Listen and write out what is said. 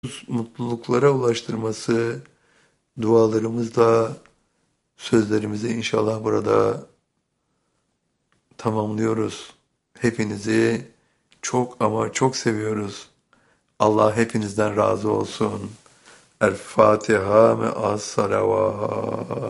mutluluklara ulaştırması dualarımızla sözlerimizi inşallah burada tamamlıyoruz. Hepinizi çok ama çok seviyoruz. Allah hepinizden razı olsun. El Fatiha ve as salavat.